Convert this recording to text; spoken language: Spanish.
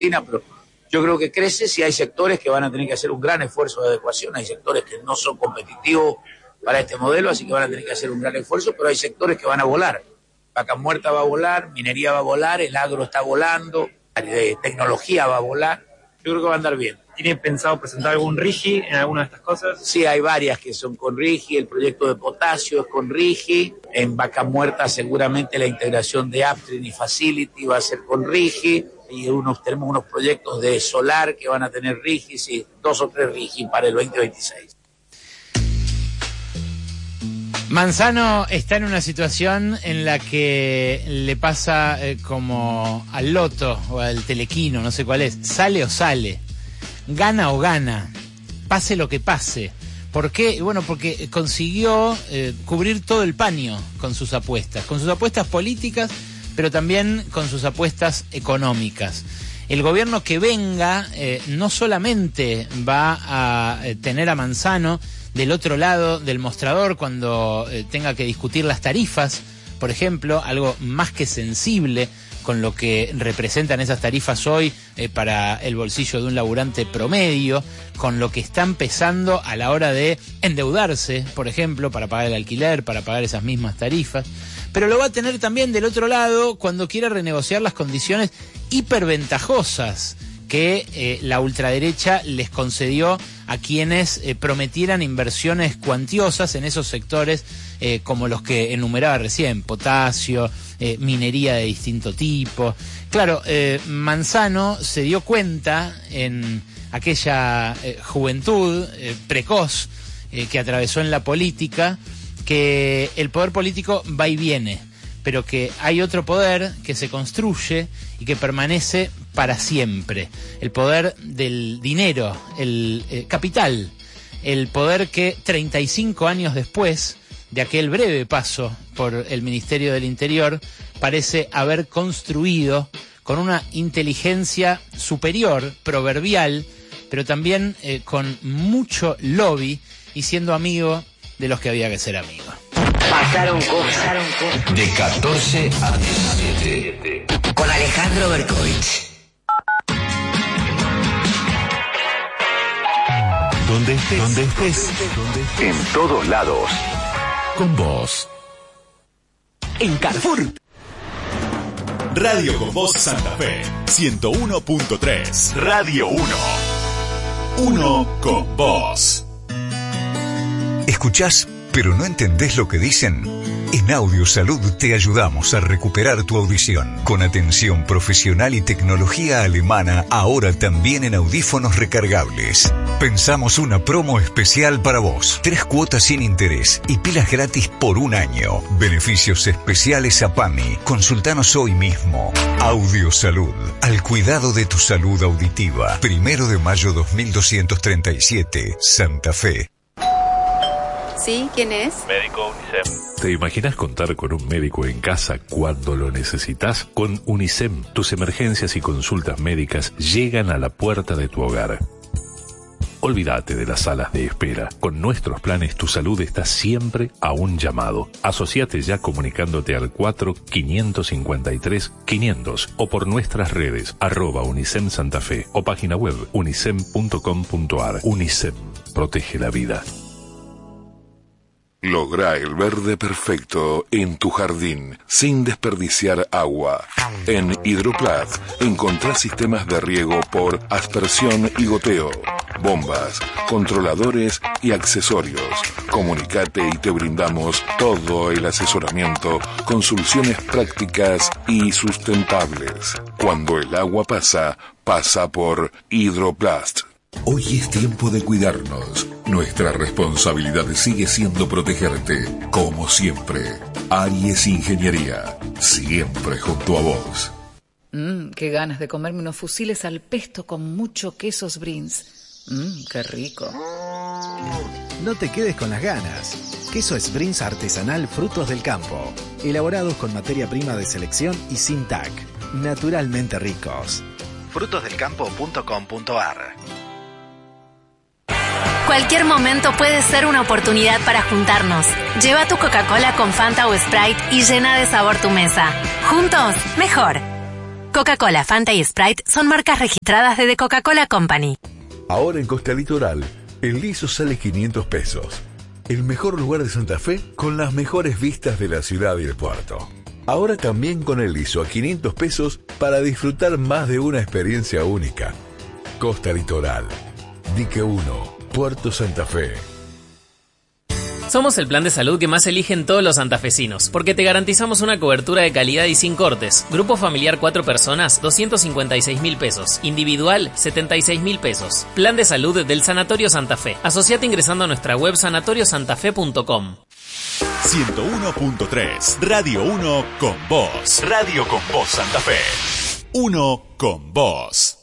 Argentina, pero yo creo que crece. Si hay sectores que van a tener que hacer un gran esfuerzo de adecuación, hay sectores que no son competitivos para este modelo, así que van a tener que hacer un gran esfuerzo, pero hay sectores que van a volar. Vaca Muerta va a volar, minería va a volar, el agro está volando, tecnología va a volar. Yo creo que va a andar bien. ¿Tiene pensado presentar algún RIGI en alguna de estas cosas? Sí, hay varias que son con RIGI, el proyecto de potasio es con RIGI, en Vaca Muerta seguramente la integración de Upstream y Facility va a ser con RIGI, y tenemos unos proyectos de solar que van a tener RIGI, sí, 2 o 3 RIGI para el 2026. Manzano está en una situación en la que le pasa como al loto o al telequino, no sé cuál es, sale o sale, gana o gana, pase lo que pase. ¿Por qué? Bueno, porque consiguió cubrir todo el paño con sus apuestas políticas, pero también con sus apuestas económicas. El gobierno que venga no solamente va a tener a Manzano del otro lado del mostrador cuando tenga que discutir las tarifas, por ejemplo, algo más que sensible con lo que representan esas tarifas hoy para el bolsillo de un laburante promedio, con lo que están pesando a la hora de endeudarse, por ejemplo, para pagar el alquiler, para pagar esas mismas tarifas, pero lo va a tener también del otro lado cuando quiera renegociar las condiciones hiperventajosas que la ultraderecha les concedió a quienes prometieran inversiones cuantiosas en esos sectores como los que enumeraba recién, potasio, minería de distinto tipo. Claro, Manzano se dio cuenta en aquella juventud precoz que atravesó en la política que el poder político va y viene, pero que hay otro poder que se construye y que permanece para siempre. El poder del dinero, el capital, el poder que 35 años después de aquel breve paso por el Ministerio del Interior parece haber construido con una inteligencia superior, proverbial, pero también con mucho lobby y siendo amigo de los que había que ser amigo. Pasaron cosas. De 14 a 17. Con Alejandro Berkovich. Donde estés. En todos lados. Con vos. En Carrefour. Radio Con Voz Santa Fe 101.3. Radio 1. Uno con vos. ¿Escuchás, pero no entendés lo que dicen? En Audio Salud te ayudamos a recuperar tu audición. Con atención profesional y tecnología alemana, ahora también en audífonos recargables. Pensamos una promo especial para vos. 3 cuotas sin interés y pilas gratis por 1 año. Beneficios especiales a PAMI. Consultanos hoy mismo. Audio Salud. Al cuidado de tu salud auditiva. 1 de mayo 2237. Santa Fe. ¿Sí? ¿Quién es? Médico UNICEM. ¿Te imaginas contar con un médico en casa cuando lo necesitas? Con UNICEM, tus emergencias y consultas médicas llegan a la puerta de tu hogar. Olvídate de las salas de espera. Con nuestros planes, tu salud está siempre a un llamado. Asociate ya comunicándote al 4-553-500 o por nuestras redes, @UNICEM Santa Fe o página web unicem.com.ar. UNICEM, protege la vida. Logra el verde perfecto en tu jardín sin desperdiciar agua. En Hidroplat encontrás sistemas de riego por aspersión y goteo, bombas, controladores y accesorios. Comunicate y te brindamos todo el asesoramiento con soluciones prácticas y sustentables. Cuando el agua pasa, pasa por Hidroplast. Hoy es tiempo de cuidarnos. Nuestra responsabilidad sigue siendo protegerte, como siempre. Aries Ingeniería, siempre junto a vos. Qué ganas de comerme unos fusiles al pesto con mucho queso Sbrins. Qué rico. No te quedes con las ganas. Queso Sbrins artesanal Frutos del Campo. Elaborados con materia prima de selección y sin TAC. Naturalmente ricos. frutosdelcampo.com.ar. Cualquier momento puede ser una oportunidad para juntarnos. Lleva tu Coca-Cola con Fanta o Sprite y llena de sabor tu mesa. Juntos, mejor. Coca-Cola, Fanta y Sprite son marcas registradas de The Coca-Cola Company. Ahora en Costa Litoral, el liso sale 500 pesos. El mejor lugar de Santa Fe con las mejores vistas de la ciudad y el puerto. Ahora también con el liso a 500 pesos para disfrutar más de una experiencia única. Costa Litoral, Dique 1, Puerto Santa Fe. Somos el plan de salud que más eligen todos los santafesinos, porque te garantizamos una cobertura de calidad y sin cortes. Grupo familiar 4 personas, 256.000 pesos. Individual, 76.000 pesos. Plan de salud del Sanatorio Santa Fe. Asociate ingresando a nuestra web sanatoriosantafe.com. 101.3, Radio 1 con vos. Radio con vos Santa Fe. 1 con vos.